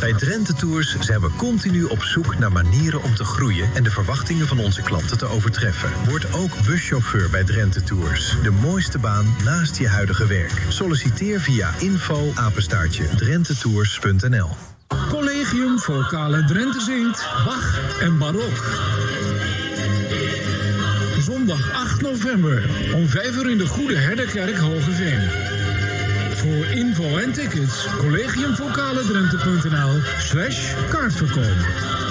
Bij Drenthe Tours zijn we continu op zoek naar manieren om te groeien en de verwachtingen van onze klanten te overtreffen. Word ook buschauffeur bij Drenthe Tours. De mooiste baan naast je huidige werk. Solliciteer via info@drentetours.nl. Collegium Vocale Drenthe zingt Bach en Barok. Zondag 8 november om 5 uur in de Goede Herderkerk Hogeveen. Voor info en tickets collegiumvocaledrenthe.nl/kaartverkoop.